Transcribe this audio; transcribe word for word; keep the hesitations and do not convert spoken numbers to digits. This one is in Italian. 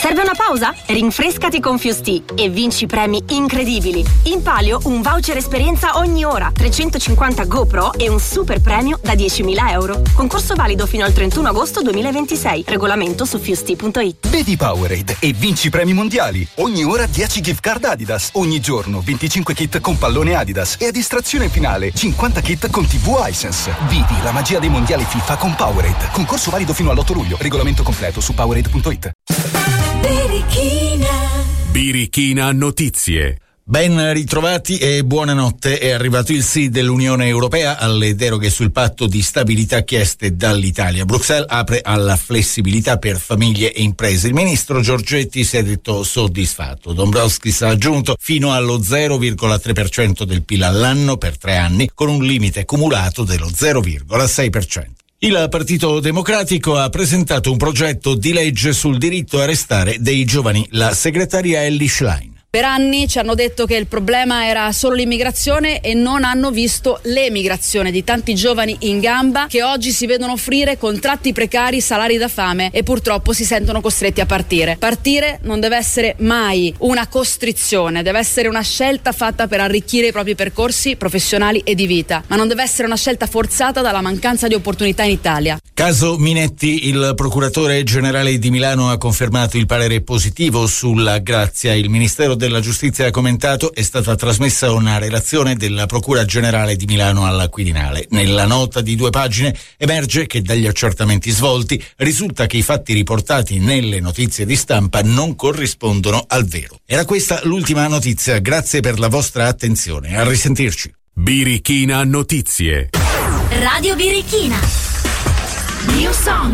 Serve una pausa? Rinfrescati con Fusti e vinci premi incredibili. In palio un voucher esperienza ogni ora, trecentocinquanta GoPro e un super premio da diecimila euro. Concorso valido fino al trentuno agosto duemilaventisei. Regolamento su fusti punto it. Bevi Powerade e vinci premi mondiali. Ogni ora dieci gift card Adidas. Ogni giorno venticinque kit con pallone Adidas. E a distrazione finale cinquanta kit con tivù Hisense. Vivi la magia dei mondiali FIFA con Powerade. Concorso valido fino all'otto luglio. Regolamento completo su powerade punto it. Birichina. Birichina Notizie. Ben ritrovati e buonanotte. È arrivato il sì dell'Unione Europea alle deroghe sul patto di stabilità chieste dall'Italia. Bruxelles apre alla flessibilità per famiglie e imprese. Il ministro Giorgetti si è detto soddisfatto. Dombrovskis ha aggiunto fino allo zero virgola tre per cento del P I L all'anno per tre anni, con un limite cumulato dello zero virgola sei per cento. Il Partito Democratico ha presentato un progetto di legge sul diritto a restare dei giovani. La segretaria Elly Schlein. Per anni ci hanno detto che il problema era solo l'immigrazione e non hanno visto l'emigrazione di tanti giovani in gamba che oggi si vedono offrire contratti precari, salari da fame e purtroppo si sentono costretti a partire. Partire non deve essere mai una costrizione, deve essere una scelta fatta per arricchire i propri percorsi professionali e di vita, ma non deve essere una scelta forzata dalla mancanza di opportunità in Italia. Caso Minetti, il procuratore generale di Milano ha confermato il parere positivo sulla grazia. Il Ministero della Giustizia ha commentato: è stata trasmessa una relazione della Procura Generale di Milano alla Quirinale. Nella nota di due pagine emerge che dagli accertamenti svolti risulta che i fatti riportati nelle notizie di stampa non corrispondono al vero. Era questa l'ultima notizia, grazie per la vostra attenzione, a risentirci. Birichina Notizie. Radio Birichina. New Song.